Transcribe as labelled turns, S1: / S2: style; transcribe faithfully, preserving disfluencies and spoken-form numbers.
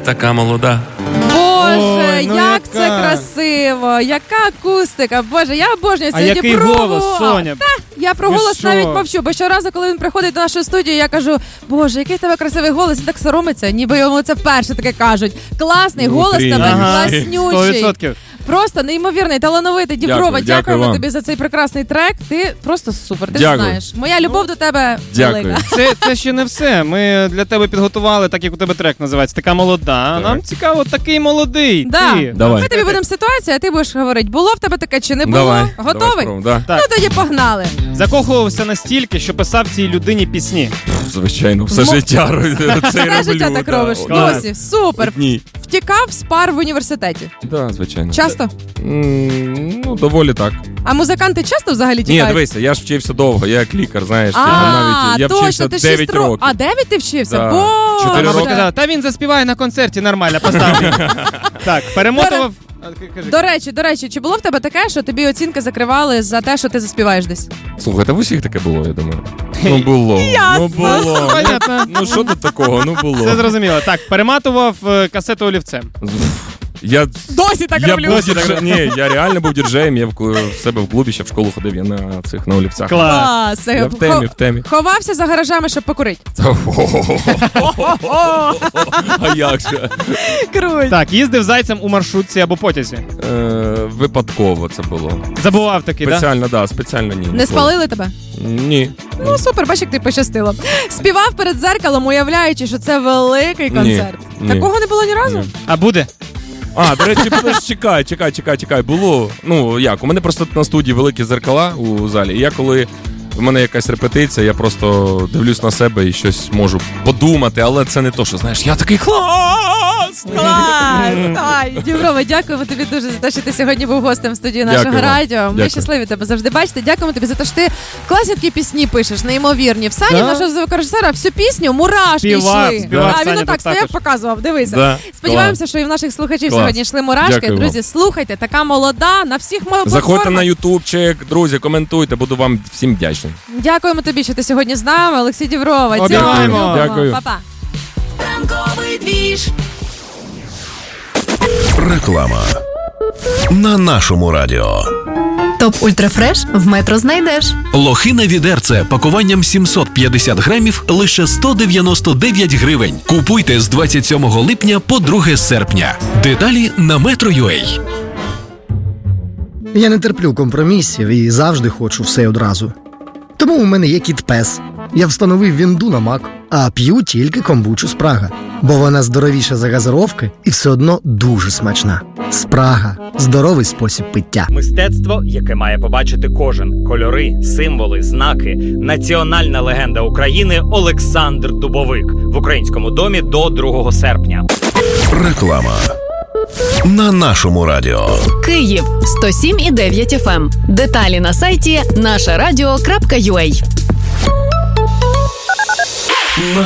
S1: така молода.
S2: Боже,
S3: Ой, ну
S2: як
S3: яка?
S2: це красиво, яка акустика. Боже, я обожнюю
S3: А
S2: сьогодні
S3: який
S2: про
S3: голос, Соня?
S2: Та, я про
S3: Ви
S2: голос
S3: що?
S2: навіть мовчу, бо щоразу, коли він приходить до нашої студії, я кажу, Боже, який в тебе красивий голос, він так соромиться, ніби йому це вперше таке кажуть. Класний голос
S1: Внутрі.
S2: тебе,
S3: Ага, сто
S2: класнючий.
S3: відсотків.
S2: Просто неймовірний, талановитий. Діброва,
S1: Дякую, дякую
S2: дякуємо
S1: вам.
S2: тобі за цей прекрасний трек. Ти просто супер, ти ж
S1: Дякую.
S2: знаєш. Моя любов до тебе
S1: Дякую.
S2: велика.
S3: Це, це ще не все. Ми для тебе підготували, так як у тебе трек називається, така молода.
S1: Так.
S3: Нам цікаво, такий молодий.
S2: Да.
S3: Ти.
S1: Давай.
S2: Ми тобі будемо ситуацію, а ти будеш говорити, було в тебе таке чи не було?
S1: Давай.
S2: Готовий?
S1: Давай спробуємо, да.
S3: Так.
S2: Ну тоді погнали.
S3: Закохувався настільки, що писав цій людині пісні.
S1: Звичайно, все
S2: Мо-
S1: життя це
S2: Все
S1: роблю.
S2: життя так
S1: да.
S2: робиш.
S3: Клас.
S2: Досі, супер.
S1: Ні.
S2: Втікав з пар в університеті.
S1: Да, звичайно.
S2: Часто?
S1: М, Ну, доволі так.
S2: А музиканти часто взагалі
S1: Ні,
S2: тікають?
S1: дивися, я ж вчився довго, я як лікар, знаєш,
S2: А,
S1: я навіть я
S2: точно,
S1: вчився
S2: ти
S1: дев'ять
S2: шість років.
S1: років.
S2: А, дев'ять ти вчився?
S1: Да.
S2: Боже.
S1: Чотири
S3: Мама
S1: роки.
S3: сказала, та він заспіває на концерті нормально, поставлю. Так, перемотував. А, к- кажи.
S2: До речі, до речі, чи було в тебе таке, що тобі оцінки закривали за те, що ти заспіваєш десь?
S1: Слухайте, в усіх таке було, я думаю. Ну було.
S2: Ясно.
S1: Ну було.
S3: Понятно.
S1: Ну що тут такого? Ну
S3: Все
S1: було.
S3: зрозуміло. Так, перематував е, касету олівцем.
S1: Я
S2: Досі так
S1: я
S2: роблю.
S1: був дірже- Ні, я реально був діджеєм, я в, клу- в себе в клубі ще в школу ходив, я на цих на олівцях.
S3: Клас.
S2: Клас.
S1: Я в темі, в темі.
S2: Ховався за гаражами, щоб покурити.
S1: А як же?
S2: Круто.
S3: Так, їздив зайцем у маршрутці або потязі.
S1: Е, Випадково це було.
S3: Забував таки, так?
S1: Спеціально, да, спеціально ні.
S2: Не
S1: ніколи.
S2: спалили тебе?
S1: Ні.
S2: Ну супер, бач, як ти пощастило. Співав перед дзеркалом, уявляючи, що це великий концерт.
S1: ні.
S2: Такого не було ні разу?
S1: Ні.
S3: А буде?
S1: А, до речі, подож, чекай, чекай, чекай, чекай. Було. Ну як, у мене просто на студії великі зеркала у залі. І я коли в мене якась репетиція, я просто дивлюсь на себе і щось можу подумати, але це не то, що знаєш, я такий клас!
S2: Клас! Ай, Діброва, дякуємо тобі дуже за те, що ти сьогодні був гостем в студії нашого
S1: Дякую вам.
S2: радіо. Ми
S1: Дякую.
S2: щасливі тебе завжди бачити. Дякуємо тобі за те, що ти класні такі пісні пишеш, неймовірні. В Сані,
S3: Да?
S2: нашого звукорежисера, всю пісню мурашки
S3: Співав,
S2: йшли.
S3: співав
S2: А він
S3: Саня
S2: отак
S3: тут
S2: стояв,
S3: також.
S2: показував. Дивися.
S1: Да,
S2: Сподіваємося, що і в наших слухачів
S1: Клас.
S2: сьогодні йшли мурашки.
S1: Дякую вам.
S2: Друзі, слухайте, така молода на всіх мо-
S1: Заходьте
S2: платформах.
S1: на ютубчик, друзі, коментуйте, буду вам всім вдячний.
S2: Дякуємо тобі, що ти сьогодні з нами. Олексій Діброва.
S3: Обіймаємо.
S2: Цьому,
S1: Дякую.
S2: Па-па.
S4: Ранковий двіж.
S5: Реклама на нашому радіо.
S6: Топ Ультрафреш в Метро знайдеш.
S5: Лохина відерце пакуванням сімсот п'ятдесят грамів лише сто дев'яносто дев'ять гривень. Купуйте з двадцять сьомого липня по друге серпня. Деталі на Metro.ua.
S7: Я не терплю компромісів і завжди хочу все одразу. Тому у мене є кіт-пес. Я встановив вінду на Мак, а п'ю тільки комбучу Спрага. Бо вона здоровіша за газировки і все одно дуже смачна. Спрага – здоровий спосіб пиття.
S8: Мистецтво, яке має побачити кожен. Кольори, символи, знаки. Національна легенда України Олександр Дубовик. В Українському домі до другого серпня.
S5: Реклама на нашому радіо.
S6: Київ сто сім і дев'ять еф ем. Деталі на сайті наша радіо крапка ю а.